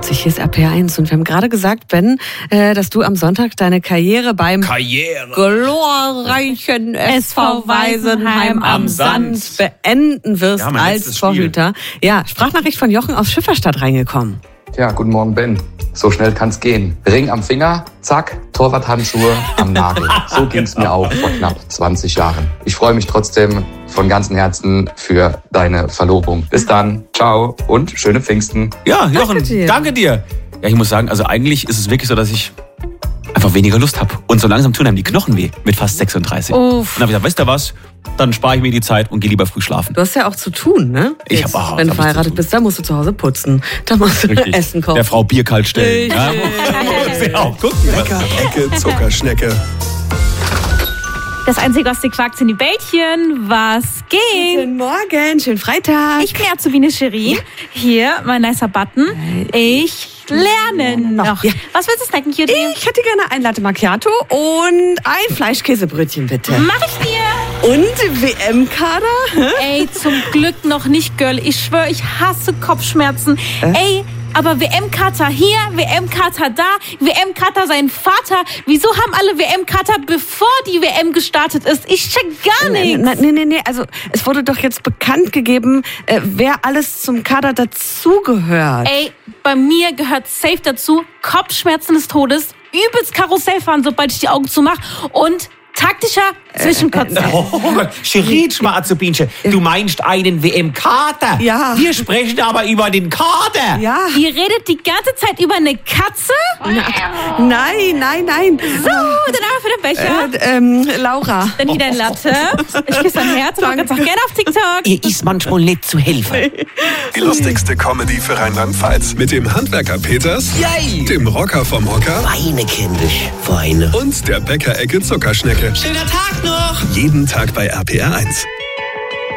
hier ist RPR1 und wir haben gerade gesagt, Ben, dass du am Sonntag deine Karriere beim glorreichen SV Weisenheim am Sand beenden wirst als Torhüter. Ja, Sprachnachricht von Jochen aus Schifferstadt reingekommen. Ja, guten Morgen, Ben. So schnell kann's gehen. Ring am Finger, zack, Torwarthandschuhe am Nagel. So ging's mir auch vor knapp 20 Jahren. Ich freue mich trotzdem von ganzem Herzen für deine Verlobung. Bis dann, ciao und schöne Pfingsten. Ja, Jochen, danke dir. Ja, ich muss sagen, also eigentlich ist es wirklich so, dass ich einfach weniger Lust habe. Und so langsam tun einem die Knochen weh mit fast 36. Und dann habe ich gesagt, weißt du was, dann spare ich mir die Zeit und gehe lieber früh schlafen. Du hast ja auch zu tun, ne? Ich habe auch. Wenn du verheiratet bist, dann musst du zu Hause putzen. Dann musst du Essen kochen. Der Frau Bier kalt stellen. Ja, muss ja auch gucken. Lecker, Ecke, Zuckerschnecke. Das Einzige, was dir quakt, sind die Bällchen. Was geht? Guten Morgen, schönen Freitag. Ich bin Azubine Cherie. Hier, mein nicer Button. Ich lerne noch. Ja. Was willst du snacken, Cutie? Ich hätte gerne ein Latte Macchiato und ein Fleischkäsebrötchen, bitte. Mach ich dir. Und WM-Kader? Ey, zum Glück noch nicht, Girl. Ich schwöre, ich hasse Kopfschmerzen. Ey, aber WM-Kater hier, WM-Kater da, WM-Kater sein Vater. Wieso haben alle WM-Kater, bevor die WM gestartet ist? Ich check gar nichts. Nee. Also, es wurde doch jetzt bekannt gegeben, wer alles zum Kader dazugehört. Ey, bei mir gehört safe dazu Kopfschmerzen des Todes, übelst Karussell fahren, sobald ich die Augen zumache und taktischer Zwischenkotzen. Oh Gott, Cherie, mal Azubinchen, du meinst einen WM-Kater? Ja. Wir sprechen aber über den Kader. Ja. Ihr redet die ganze Zeit über eine Katze? Nein. So, dann aber für den Becher. Laura. Dann hier dein Latte. Ich küsse dein Herz. Mach jetzt auch gerne auf TikTok. Ihr ist manchmal nicht zu helfen. Die lustigste Comedy für Rheinland-Pfalz. Mit dem Handwerker Peters, Yay. dem Rocker vom Hocker Weine, kindisch, Weine. und der Bäcker-Ecke Zuckerschnecke. Schöner Tag noch. Jeden Tag bei RPR1.